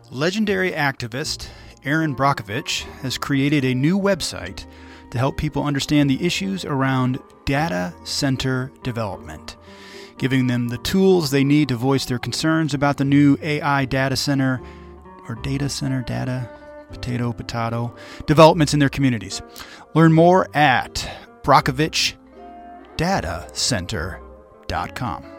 Legendary activist Erin Brockovich has created a new website to help people understand the issues around data center development, giving them the tools they need to voice their concerns about the new AI data center potato developments in their communities. Learn more at brockovichdatacenter.com.